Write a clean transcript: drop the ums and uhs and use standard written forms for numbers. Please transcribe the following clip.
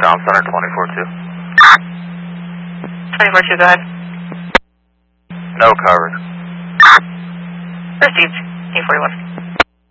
Comm Center 24-2. 24-2, go ahead. No coverage. Received. 841.